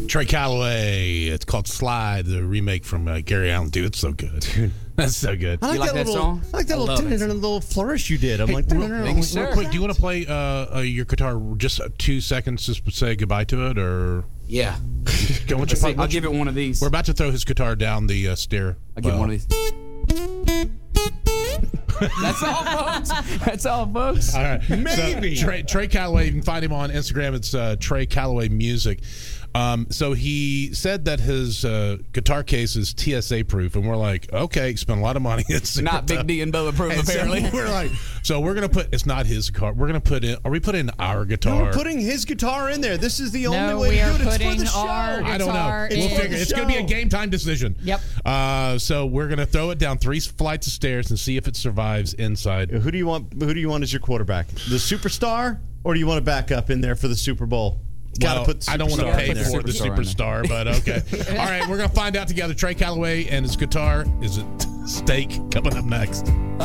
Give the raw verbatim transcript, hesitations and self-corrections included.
Trey Calloway. It's called Slide, the remake from uh, Gary Allan. Dude, it's so good. Dude, that's so good. I like, You like that, that little, song? I like that I little, love it. little, little flourish you did. I'm Hey, like, real, no, no, no, real no, sir. quick, do you want to play uh, uh, your guitar just two seconds just to say goodbye to it, or Yeah. go? What's Let's see, your, I'll give it one of these. We're about to throw his guitar down the uh, stair. I'll give it well. one of these. That's all, folks. That's all, folks. All right. Maybe. So, Trey, Trey Calloway, you can find him on Instagram. It's uh, Trey Calloway Music. Um, so he said that his uh, guitar case is T S A proof, and we're like, okay, spent a lot of money. It's Not Big D and Bubba proof, And so apparently. we're like, so we're gonna put. It's not his guitar. We're gonna put in. Are we putting our No, guitar? we're putting his guitar in there. This is the only No, way we to are do it. It's for putting the show. our I don't know. guitar We'll in. figure. It's going to be a show. game time decision. Yep. Uh, so we're going to throw it down three flights of stairs and see if it survives inside. Who do you want? Who do you want as your quarterback? The superstar, or do you want to back up in there for the Super Bowl? Well, Gotta put I don't want to superstar pay in there. for the Superstar in superstar, but okay. All right, we're going to find out together. Trey Calloway and his guitar. Is it Steak? Coming up next.